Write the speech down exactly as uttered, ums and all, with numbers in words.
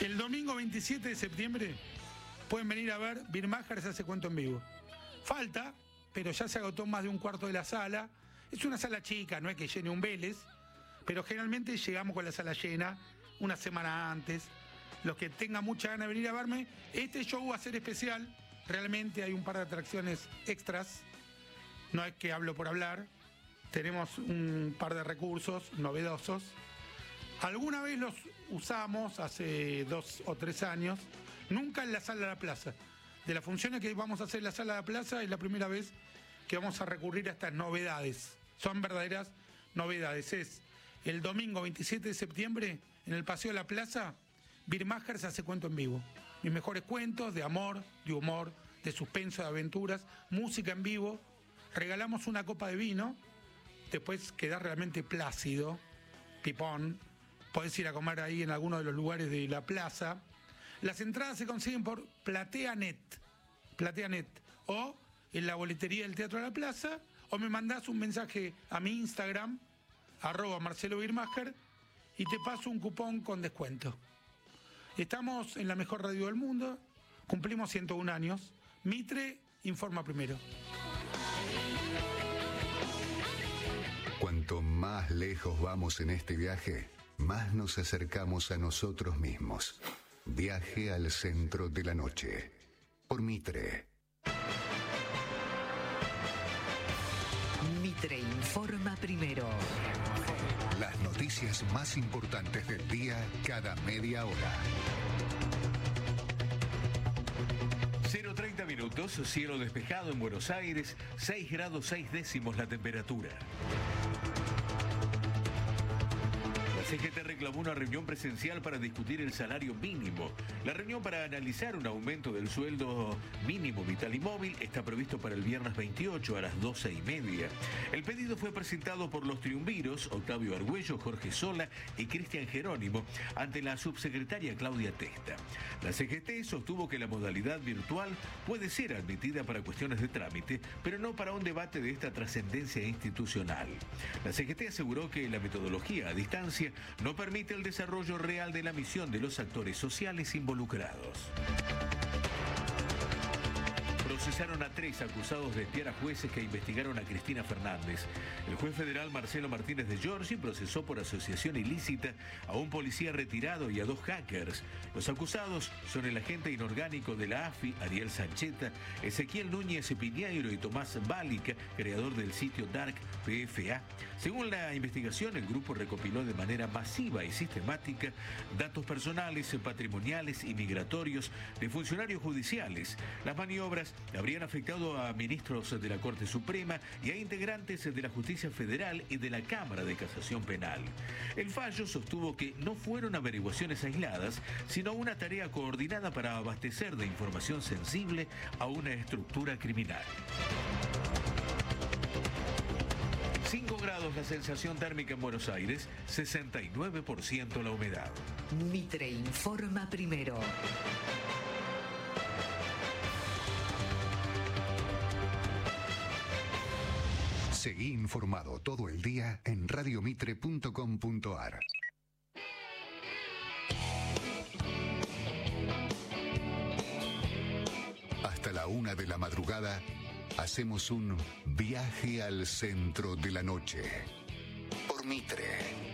El domingo veintisiete de septiembre pueden venir a ver Beer Masters hace cuento en vivo. Falta, pero ya se agotó más de un cuarto de la sala. Es una sala chica, no es que llene un Vélez, pero generalmente llegamos con la sala llena una semana antes. Los que tengan mucha ganas de venir a verme, este show va a ser especial. Realmente hay un par de atracciones extras. No es que hablo por hablar. Tenemos un par de recursos novedosos. Alguna vez los usamos hace dos o tres años, nunca en la sala de la plaza. De las funciones que vamos a hacer en la sala de la plaza es la primera vez que vamos a recurrir a estas novedades. Son verdaderas novedades. Es el domingo veintisiete de septiembre en el Paseo de la Plaza, Beer Masters hace cuento en vivo. Mis mejores cuentos de amor, de humor, de suspenso, de aventuras, música en vivo. Regalamos una copa de vino, después queda realmente plácido, pipón. Podés ir a comer ahí en alguno de los lugares de la plaza. Las entradas se consiguen por PlateaNet, PlateaNet, o en la boletería del Teatro de la Plaza, o me mandás un mensaje a mi Instagram, arroba Marcelo Birmacher, y te paso un cupón con descuento. Estamos en la mejor radio del mundo, cumplimos ciento un años. Mitre informa primero. Cuanto más lejos vamos en este viaje, más nos acercamos a nosotros mismos. Viaje al centro de la noche. Por Mitre. Mitre informa primero. Las noticias más importantes del día cada media hora. cero treinta minutos, cielo despejado en Buenos Aires, seis grados seis décimos la temperatura. La C G T reclamó una reunión presencial para discutir el salario mínimo. La reunión para analizar un aumento del sueldo mínimo vital y móvil está previsto para el viernes veintiocho a las doce y media. El pedido fue presentado por los triunviros Octavio Argüello, Jorge Sola y Cristian Jerónimo ante la subsecretaria Claudia Testa. La C G T sostuvo que la modalidad virtual puede ser admitida para cuestiones de trámite, pero no para un debate de esta trascendencia institucional. La C G T aseguró que la metodología a distancia no permite el desarrollo real de la misión de los actores sociales involucrados. Procesaron a tres acusados de espiar a jueces que investigaron a Cristina Fernández. El juez federal Marcelo Martínez de Giorgi procesó por asociación ilícita a un policía retirado y a dos hackers. Los acusados son el agente inorgánico de la A F I, Ariel Sancheta, Ezequiel Núñez Piñeiro y Tomás Bálica, creador del sitio Dark P F A. Según la investigación, el grupo recopiló de manera masiva y sistemática datos personales, patrimoniales y migratorios de funcionarios judiciales. Las maniobras habrían afectado a ministros de la Corte Suprema y a integrantes de la Justicia Federal y de la Cámara de Casación Penal. El fallo sostuvo que no fueron averiguaciones aisladas, sino una tarea coordinada para abastecer de información sensible a una estructura criminal. cinco grados la sensación térmica en Buenos Aires, sesenta y nueve por ciento la humedad. Mitre informa primero. Seguí informado todo el día en radiomitre punto com punto ar. Hasta la una de la madrugada hacemos un viaje al centro de la noche. Por Mitre.